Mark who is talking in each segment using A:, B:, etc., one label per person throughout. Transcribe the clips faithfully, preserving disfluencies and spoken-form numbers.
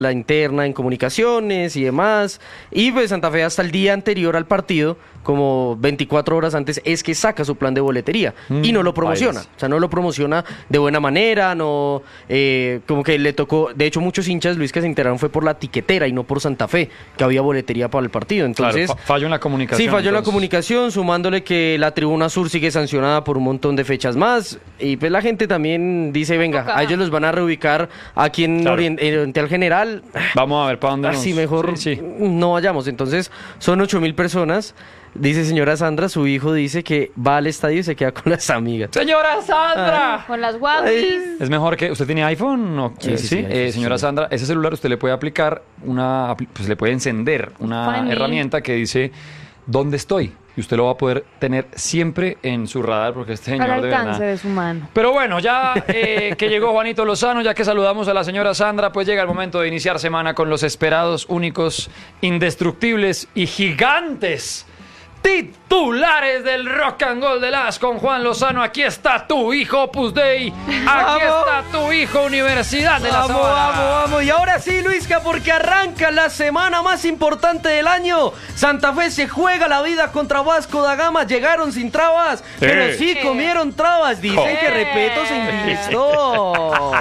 A: la interna en comunicaciones y demás, y pues Santa Fe hasta el día anterior al partido, como veinticuatro horas antes, es que saca su plan de boletería mm, y no lo promociona, bailes. o sea, no lo promociona de buena manera, no, eh, como que le tocó, de hecho muchos hinchas, Luis, que se enteraron fue por la tiquetera y no por Santa Fe, que había boletería para el partido, entonces...
B: Claro, fallo en la comunicación.
A: Sí, falló en la
B: entonces.
A: comunicación, sumándole que la Tribuna Sur sigue sancionada por un montón de fechas más, y pues la gente también dice, venga, a ellos los van a reubicar aquí en
B: claro.
A: Orient, Oriental General.
B: Vamos a ver para dónde nos...
A: Así mejor
B: sí, sí.
A: no vayamos. Entonces, son ocho mil personas. Dice señora Sandra, su hijo dice que va al estadio y se queda con las amigas.
B: ¡Señora Sandra!
C: Ah, con las guapis.
B: Es mejor que... ¿Usted tiene iPhone? No,
A: sí, sí, sí, sí,
B: eh,
A: sí
B: señora
A: sí.
B: Sandra, ese celular usted le puede aplicar una... Pues le puede encender una
C: Funny.
B: herramienta que dice ¿dónde estoy? Y usted lo va a poder tener siempre en su radar porque este señor
C: Al
B: de
C: alcance
B: verdad...
C: de su mano.
B: Pero bueno, ya eh, que llegó Juanito Lozano, ya que saludamos a la señora Sandra, pues llega el momento de iniciar semana con los esperados, únicos, indestructibles y gigantes titulares del Rock and Gold de las con Juan Lozano. Aquí está tu hijo Opus Dei, aquí
A: ¡Vamos!
B: está tu hijo Universidad de la
A: Vamos,
B: Sabana.
A: vamos, vamos. Y ahora sí, Luisca, porque arranca la semana más importante del año. Santa Fe se juega la vida contra Vasco da Gama. Llegaron sin trabas,
B: Sí.
A: pero sí comieron trabas. Dicen
B: Sí.
A: que Repeto se indigestó.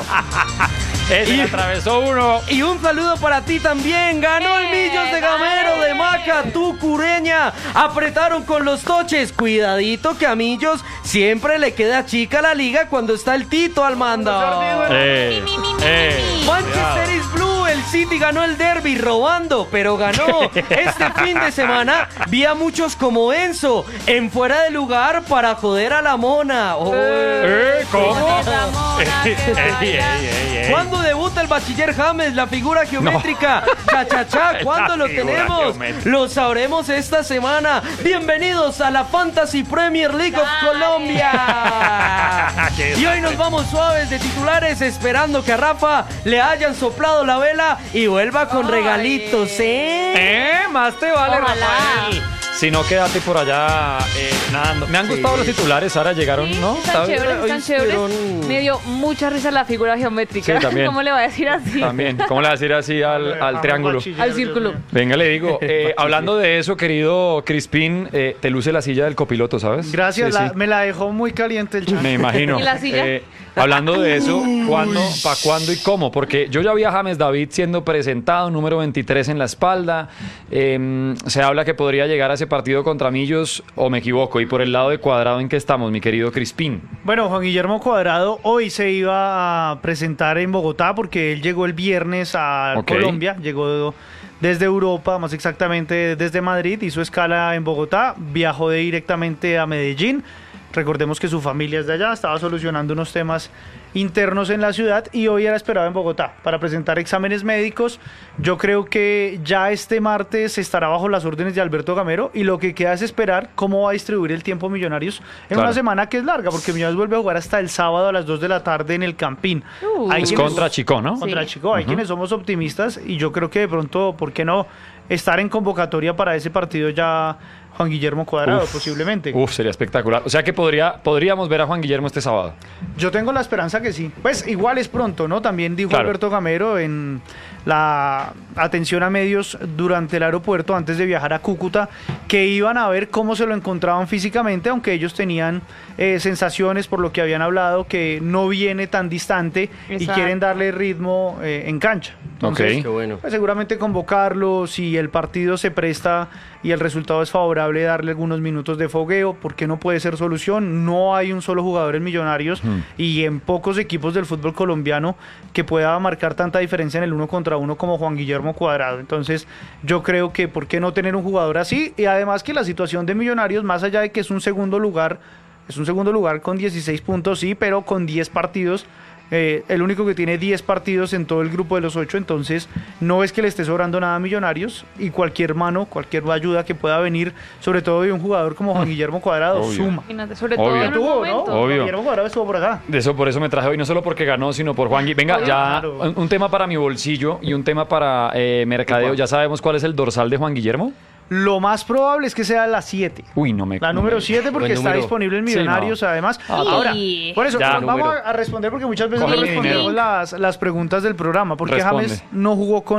B: Ese
A: Y-
B: le atravesó uno.
A: Y un saludo para ti también. Ganó el Millos de Gamero de Maca, tu cureña. Apretaron con los toches. Cuidadito que a Millos siempre le queda chica la liga cuando está el Tito al mando.
B: Eh, eh,
A: Manchester is Blue, el City ganó el derby robando, pero ganó. Este fin de semana vi a muchos como Enzo en fuera de lugar para joder a la mona. Oh.
B: eh, ¿Cómo?
C: Ramona,
B: Ey,
C: qué
B: ey, ey, ey.
A: ¿Cuándo debuta el bachiller James, la figura geométrica? Cha, cha, cha, ¿cuándo
B: La
A: lo
B: figura
A: tenemos?
B: geométrica.
A: Lo sabremos esta semana. Bienvenidos a la Fantasy Premier League of
C: Dale.
A: Colombia.
B: Qué
A: Y hoy nos vamos suaves de titulares, esperando que a Rafa le hayan soplado la vela y vuelva con
C: Ay.
A: regalitos, ¿eh?
B: Eh, más te vale,
C: Ojalá.
B: Rafael. Si no, quédate por allá eh, nadando. Me han
A: Sí.
B: gustado los titulares, Sara, llegaron,
C: Sí,
B: ¿no?
C: están
B: ¿Sabes?
C: chéveres,
A: Hoy
C: están chéveres.
A: estuvieron-
C: Me dio mucha risa la figura geométrica.
B: Sí, también.
C: ¿Cómo le va a decir así?
B: También. ¿Cómo le va a decir así al, al triángulo?
C: Al círculo.
B: Venga, le digo, eh, hablando de eso, querido Crispín, eh, te luce la silla del copiloto, ¿sabes?
D: Gracias,
B: Sí,
D: la-
B: sí.
D: me la dejó muy caliente el chat.
B: Me imagino.
C: ¿Y la silla?
B: Eh, hablando de eso, ¿cuándo, para cuándo y cómo? Porque yo ya vi a James David siendo presentado, número veintitrés en la espalda. Eh, se habla que podría llegar a ese partido contra Millos, o me equivoco. Y por el lado de Cuadrado, ¿en qué estamos, mi querido Crispín?
D: Bueno, Juan Guillermo Cuadrado hoy se iba a presentar en Bogotá porque él llegó el viernes a
B: Ok.
D: Colombia, llegó desde Europa, más exactamente desde Madrid, hizo escala en Bogotá, viajó de directamente a Medellín. Recordemos que su familia es de allá, estaba solucionando unos temas internos en la ciudad y hoy era esperado en Bogotá para presentar exámenes médicos. Yo creo que ya este martes estará bajo las órdenes de Alberto Gamero y lo que queda es esperar cómo va a distribuir el tiempo Millonarios en
B: Claro.
D: una semana que es larga, porque Millonarios vuelve a jugar hasta el sábado a las dos de la tarde en el Campín.
C: Uh.
D: Hay
B: Es
D: quienes-
B: contra Chico, ¿no?
D: contra
C: Sí.
D: Chico, hay quienes somos optimistas y yo creo que de pronto, ¿por qué no estar en convocatoria para ese partido ya Juan Guillermo Cuadrado,
B: Uf.
D: posiblemente?
B: Uf, sería espectacular. O sea que podría, podríamos ver a Juan Guillermo este sábado.
D: Yo tengo la esperanza que sí. Pues igual es pronto, ¿no? También dijo
B: Claro.
D: Alberto Gamero en la atención a medios durante el aeropuerto antes de viajar a Cúcuta que iban a ver cómo se lo encontraban físicamente, aunque ellos tenían eh, sensaciones por lo que habían hablado que no viene tan distante y
C: Exacto.
D: quieren darle ritmo eh, en cancha. Entonces,
B: Ok.
A: Qué bueno.
D: pues seguramente convocarlo, si el partido se presta y el resultado es favorable, darle algunos minutos de fogueo, porque no puede ser solución. No hay un solo jugador en Millonarios
B: Hmm.
D: y en pocos equipos del fútbol colombiano que pueda marcar tanta diferencia en el uno contra uno como Juan Guillermo Cuadrado. Entonces yo creo que por qué no tener un jugador así, y además que la situación de Millonarios, más allá de que es un segundo lugar, es un segundo lugar con dieciséis puntos, sí, pero con diez partidos. Eh, el único que tiene diez partidos en todo el grupo de los ocho, entonces no es que le esté sobrando nada a Millonarios y cualquier mano, cualquier ayuda que pueda venir, sobre todo de un jugador como Juan Guillermo Cuadrado,
B: Obvio.
D: suma.
C: Imagínate, sobre
B: Obvio.
C: todo en un
D: Estuvo, ¿no?
C: momento.
B: Obvio.
D: Juan Guillermo Cuadrado estuvo por acá.
B: De eso, por eso me traje hoy, no solo porque ganó, sino por Juan Gui. Venga,
C: Obvio.
B: ya
D: Claro.
B: un, un tema para mi bolsillo y un tema para eh, mercadeo. ¿Ya sabemos cuál es el dorsal de Juan Guillermo?
D: Lo más probable es que sea la siete.
B: Uy, no me
D: La número
B: convence.
D: siete porque
A: Buen
D: está
A: número.
D: disponible en
B: Sí,
D: Millonarios,
B: no.
D: además.
B: Ah,
D: Ahora,
C: y-
D: por eso,
B: Ya,
D: vamos
A: número.
D: a, a responder porque muchas veces
B: Coge
D: no
B: mi
D: respondemos
B: dinero.
D: las, las preguntas del programa. Porque
B: Responde.
D: James no jugó con